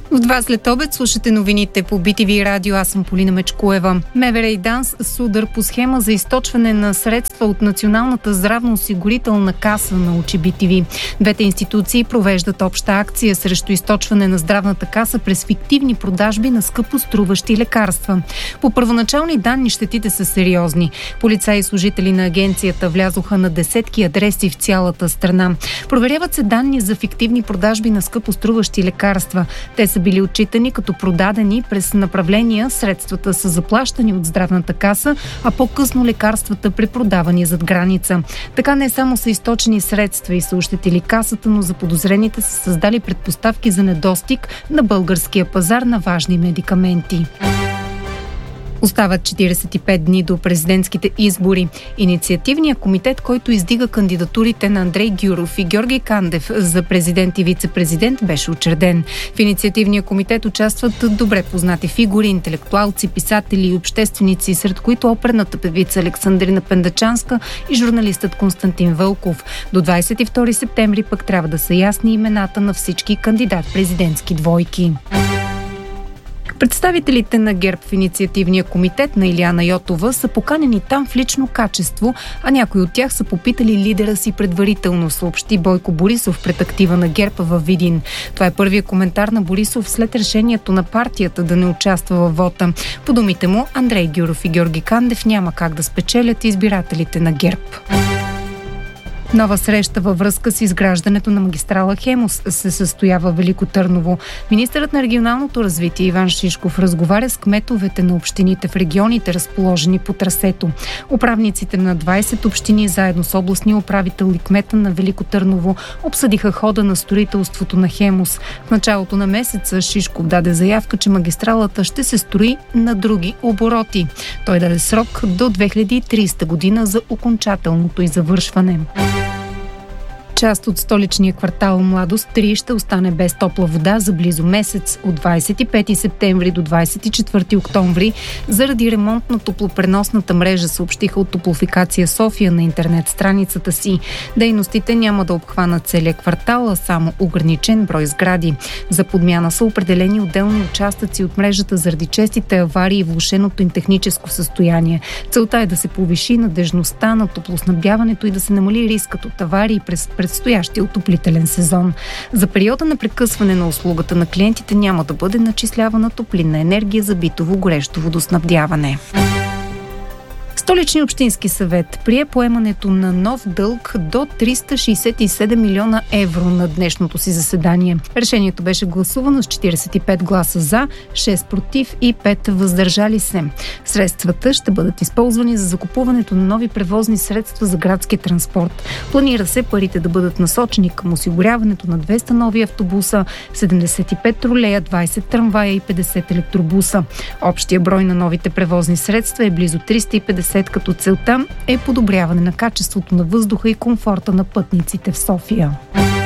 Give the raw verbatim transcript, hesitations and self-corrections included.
В два след обед слушате новините по Би Ти Ви радио. Аз съм Полина Мечкоева. МВР и ДАНС с удар по схема за източване на средства от Националната здравноосигурителна каса, научи Би Ти Ви. Двете институции провеждат обща акция срещу източване на здравната каса през фиктивни продажби на скъпо струващи лекарства. По първоначални данни щетите са сериозни. Полицаи и служители на агенцията влязоха на десетки адреси в цялата страна. Проверяват се данни за фиктивни продажби на скъпо струващи лекарства. Те са били отчитани като продадени през направления, средствата са заплащани от здравната каса, а по-късно лекарствата препродавани зад граница. Така не само са източени средства и са ощетили касата, но заподозрените са създали предпоставки за недостиг на българския пазар на важни медикаменти. Остават четиридесет и пет дни до президентските избори. Инициативният комитет, който издига кандидатурите на Андрей Гюров и Георги Кандев за президент и вице-президент, беше учреден. В инициативния комитет участват добре познати фигури, интелектуалци, писатели и общественици, сред които оперната певица Александрина Пендачанска и журналистът Константин Вълков. До двадесет и втори септември пък трябва да са ясни имената на всички кандидат-президентски двойки. Представителите на ГЕРБ в инициативния комитет на Илияна Йотова са поканени там в лично качество, а някои от тях са попитали лидера си предварително, съобщи Бойко Борисов пред актива на ГЕРБ във Видин. Това е първият коментар на Борисов след решението на партията да не участва във вота. По думите му, Андрей Гюров и Георги Кандев няма как да спечелят избирателите на ГЕРБ. Нова среща във връзка с изграждането на магистрала Хемус се състоява в Велико Търново. Министърът на регионалното развитие Иван Шишков разговаря с кметовете на общините в регионите, разположени по трасето. Управниците на двадесет общини заедно с областния управител и кмета на Велико Търново обсъдиха хода на строителството на Хемус. В началото на месеца Шишков даде заявка, че магистралата ще се строи на други обороти. Той даде срок до две хиляди и тридесета година за окончателното й завършване. Част от столичния квартал Младост три ще остане без топла вода за близо месец от двадесет и пети септември до двадесет и четвърти октомври заради ремонт на топлопреносната мрежа, съобщиха от Топлофикация София на интернет страницата си. Дейностите няма да обхванат целия квартал, а само ограничен брой сгради. За подмяна са определени отделни участъци от мрежата заради честите аварии и влошеното им техническо състояние. Целта е да се повиши надежността на топлоснабдяването и да се намали рискът от аварии през предстоящия отоплителен сезон. За периода на прекъсване на услугата на клиентите няма да бъде начислявана топлинна енергия за битово горещо водоснабдяване. Столичния общински съвет прие поемането на нов дълг до триста шестдесет и седем милиона евро на днешното си заседание. Решението беше гласувано с четиридесет и пет гласа за, шест против и пет въздържали се. Средствата ще бъдат използвани за закупуването на нови превозни средства за градския транспорт. Планира се парите да бъдат насочени към осигуряването на двеста нови автобуса, седемдесет и пет тролея, двадесет трамвая и петдесет електробуса. Общия брой на новите превозни средства е близо триста и петдесет, като целта е подобряване на качеството на въздуха и комфорта на пътниците в София.